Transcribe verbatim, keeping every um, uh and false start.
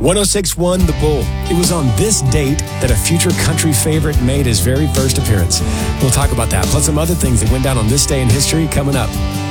one oh six point one The Bull. It was on this date that a future country favorite made his very first appearance. We'll talk about that, plus some other things that went down on this day in history coming up.